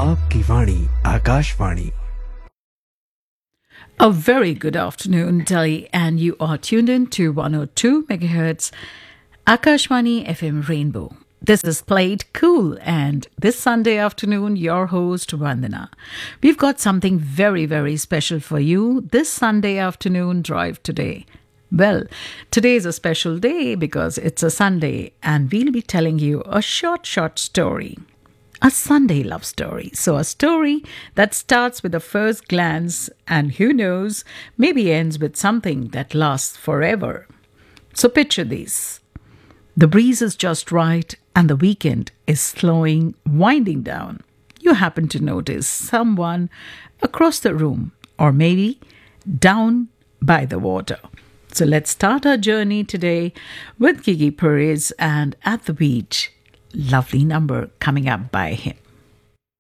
आपकी वाणी Akashvani. A very good afternoon, Delhi, and you are tuned in to 102 megahertz Akashvani FM Rainbow. This is Played Cool, and this Sunday afternoon, your host, Vandana. We've got something very, very special for you this Sunday afternoon drive today. Well, today is a special day because it's a Sunday, and we'll be telling you a short story. A Sunday love story. So, a story that starts with a first glance and who knows, maybe ends with something that lasts forever. So, picture this. The breeze is just right and the weekend is slowing, winding down. You happen to notice someone across the room or maybe down by the water. So, let's start our journey today with Gigi Perez and At the Beach. Lovely number coming up by him.